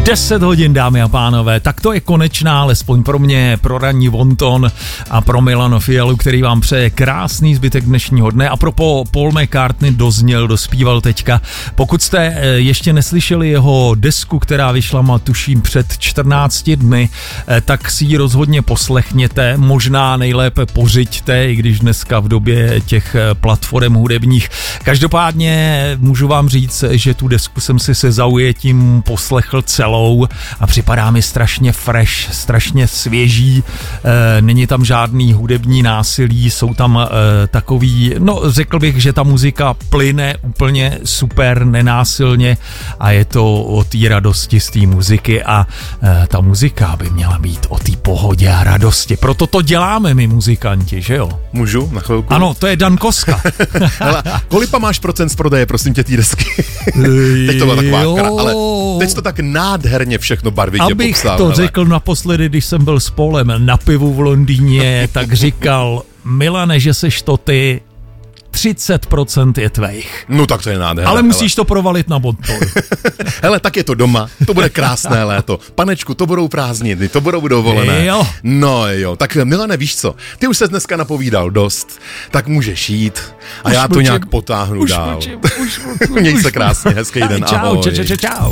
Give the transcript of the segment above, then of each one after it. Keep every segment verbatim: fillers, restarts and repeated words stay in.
deset hodin, dámy a pánové, tak to je konečná, alespoň pro mě, pro ranní Bonton a pro Milana Fialu, který vám přeje krásný zbytek dnešního dne. A pro Paul McCartney dozněl, dospíval teďka. Pokud jste ještě neslyšeli jeho desku, která vyšla, má tuším před čtrnácti dny, tak si ji rozhodně poslechněte, možná nejlépe pořiďte, i když dneska v době těch platform hudebních. Každopádně můžu vám říct, že tu desku jsem si se zaujetím poslechl celou a připadá mi strašně fresh, strašně svěží, e, není tam žádný hudební násilí, jsou tam e, takový, no řekl bych, že ta muzika plyne úplně super nenásilně a je to o té radosti z té muziky a e, ta muzika by měla být o té pohodě a radosti, proto to děláme my muzikanti, že jo? Můžu na chvilku? Ano, to je Dan Koska. Hele, kolik máš procent z prodeje, prosím tě, té desky? Teď to byla taková kra, ale teď to tak nádherně všechno barvitě Abych popsal. to hele. řekl naposledy, když jsem byl s Polem na pivu v Londýně, tak říkal, Milane, že seš to ty, třicet procent je tvejch. No tak to je nádherné. Ale musíš to provalit na Bonton. Hele, tak je to doma, to bude krásné léto. Panečku, to budou prázdniny, to budou dovolené. Jo. No jo, tak Milane, víš co, ty už ses dneska napovídal dost, tak můžeš jít a Už já to mlčím, nějak potáhnu už dál. mlčím, už mlčím, Měj už se krásně, hezký den, čau, ahoj. čau, čau, čau.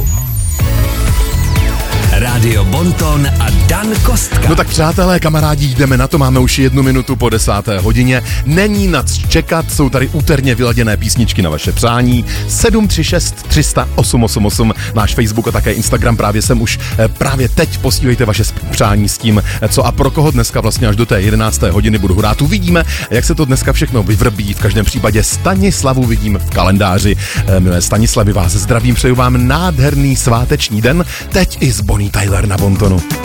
Rádio Bonton a Dan Kostka. No tak přátelé, kamarádi, jdeme na to, máme už jednu minutu po desáté hodině. Není na co čekat, jsou tady úterně vyladěné písničky na vaše přání. sedm tři šest tři sta osm osm osm, náš Facebook a také Instagram, právě sem už právě teď posílejte vaše přání s tím, co a pro koho dneska vlastně až do té jedenácté hodiny budu hrát. Uvidíme, jak se to dneska všechno vyvrbí. V každém případě Stanislavu vidím v kalendáři. Milé Stanislavy, vás zdravím, přeju vám nádherný sváteční den, teď i s Bonnie Tyler na Bontonu.